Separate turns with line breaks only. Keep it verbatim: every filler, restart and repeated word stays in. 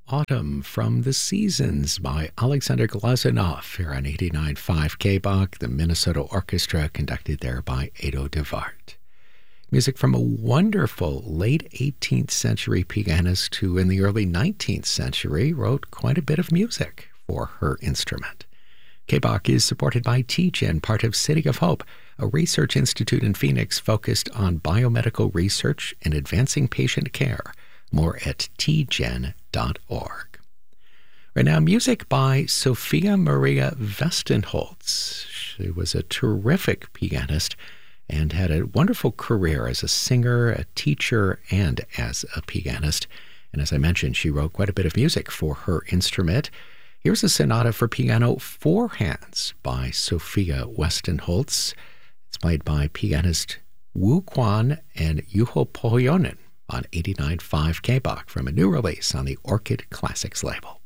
Autumn from the Seasons by Alexander Glazunov here on eighty-nine point five K B O C, the Minnesota Orchestra, conducted there by Edo de Wart. Music from a wonderful late eighteenth century pianist who in the early nineteenth century wrote quite a bit of music for her instrument. K B O C is supported by T G E N, part of City of Hope, a research institute in Phoenix focused on biomedical research and advancing patient care. More at t gen dot org. Right now, music by Sophia Maria Westenholz. She was a terrific pianist and had a wonderful career as a singer, a teacher, and as a pianist. And as I mentioned, she wrote quite a bit of music for her instrument. Here's a sonata for piano, four hands, by Sophia Westenholz. It's played by pianist Wu Quan and Juho Pohjonen on eighty-nine point five K B O C from a new release on the Orchid Classics label.